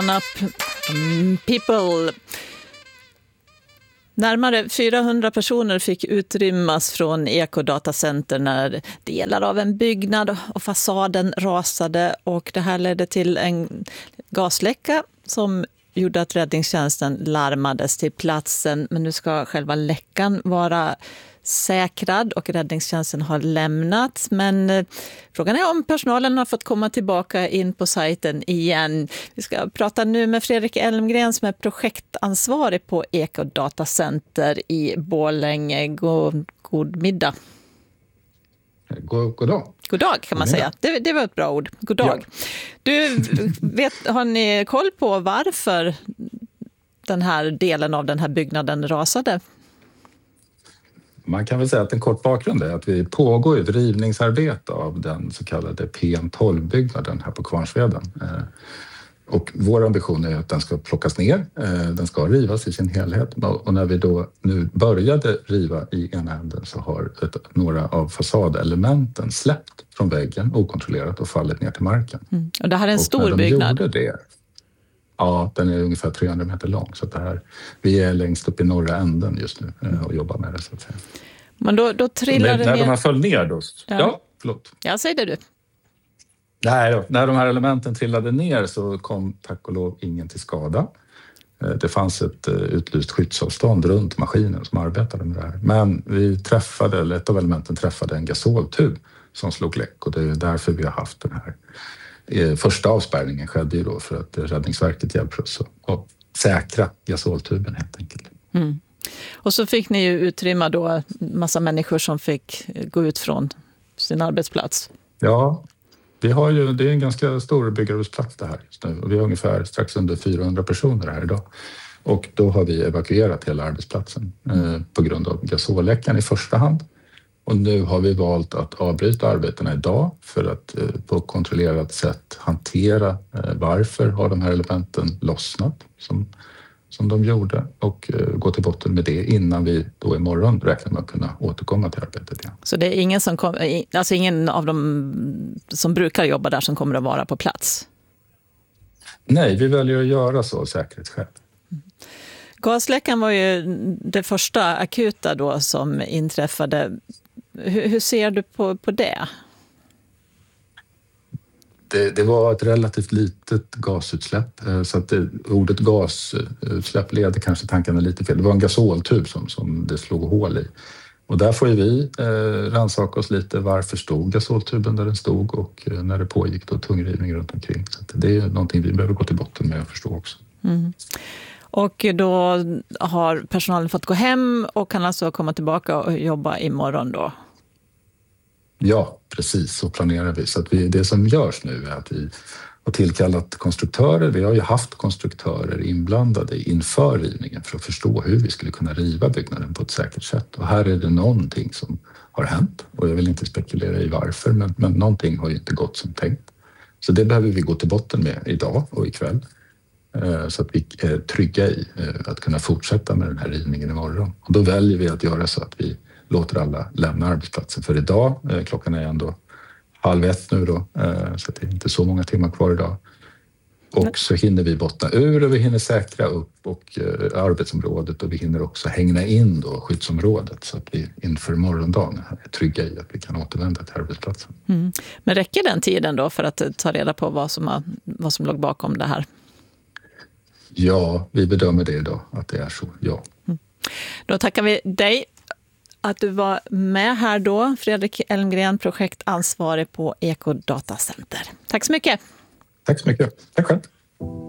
People. Närmare 400 personer fick utrymmas från Ecodatacenter när delar av en byggnad och fasaden rasade, och det här ledde till en gasläcka som gjorde att räddningstjänsten larmades till platsen. Men nu ska själva läckan vara säkrad och räddningstjänsten har lämnat. Men frågan är om personalen har fått komma tillbaka in på sajten igen. Vi ska prata nu med Fredrik Elmgren som är projektansvarig på Ecodatacenter i Borlänge. God middag. God dag. God dag kan man säga. Det var ett bra ord. God dag. Ja. Har ni koll på varför den här delen av den här byggnaden rasade? Man kan väl säga att en kort bakgrund är att vi pågår ett rivningsarbete av den så kallade PM12-byggnaden här på Kvarnsveden. Och vår ambition är att den ska plockas ner, den ska rivas i sin helhet. Och när vi då nu började riva i ena änden så har några av fasadelementen släppt från väggen okontrollerat och fallit ner till marken. Mm. Och det här är en stor byggnad? Ja, den är ungefär 300 meter lång. Så vi är längst upp i norra änden just nu och jobbar med det så att säga. Men då trillar det ner? När de här föll ner då? Ja, förlåt. Ja, säg det du. Nej, när de här elementen trillade ner så kom tack och lov ingen till skada. Det fanns ett utlyst skyddsavstånd runt maskinen som arbetade med det här. Men ett av elementen träffade en gasoltub som slog läck, och det är därför vi har haft den här. Första avspärrningen skedde ju då för att Räddningsverket hjälper oss att säkra gasoltuben helt enkelt. Mm. Och så fick ni ju utrymma då massa människor som fick gå ut från sin arbetsplats. Ja, det är en ganska stor byggarbetsplats det här just nu. Och vi har ungefär strax under 400 personer här idag. Och då har vi evakuerat hela arbetsplatsen på grund av gasolläckan i första hand. Och nu har vi valt att avbryta arbetena idag för att på kontrollerat sätt hantera varför har de här elementen lossnat som de gjorde, och gå till botten med det innan vi då imorgon räknar med att kunna återkomma till arbetet igen. Så det är ingen av dem som brukar jobba där som kommer att vara på plats? Nej, vi väljer att göra så av säkerhetsskäl. Gasläckan var ju det första akuta då som inträffade. Hur ser du på det? Det var ett relativt litet gasutsläpp, så att ordet gasutsläpp leder kanske tankarna lite fel. Det var en gasoltub som det slog hål i. Och där får ju vi rannsaka oss lite. Varför stod gasoltuben där den stod och när det pågick då tungrivning runt omkring. Så att det är någonting vi behöver gå till botten med och förstå också. Mm. Och då har personalen fått gå hem och kan alltså komma tillbaka och jobba imorgon då? Ja, precis, så planerar vi. Så att det som görs nu är att vi har tillkallat konstruktörer. Vi har ju haft konstruktörer inblandade inför rivningen för att förstå hur vi skulle kunna riva byggnaden på ett säkert sätt. Och här är det någonting som har hänt, och jag vill inte spekulera i varför, men någonting har ju inte gått som tänkt. Så det behöver vi gå till botten med idag och ikväll. Så att vi är trygga i att kunna fortsätta med den här rivningen imorgon. Och då väljer vi att göra så att vi låter alla lämna arbetsplatsen för idag. Klockan är ändå 12:30 nu då, så det är inte så många timmar kvar idag. Och så hinner vi bottna ur och vi hinner säkra upp och arbetsområdet, och vi hinner också hängna in då skyddsområdet så att vi inför morgondagen är trygga i att vi kan återvända till arbetsplatsen. Mm. Men räcker den tiden då för att ta reda på vad som låg bakom det här? Ja, vi bedömer det idag att det är så, ja. Mm. Då tackar vi dig att du var med här då, Fredrik Elmgren, projektansvarig på Ecodatacenter. Tack så mycket. Tack så mycket. Tack själv.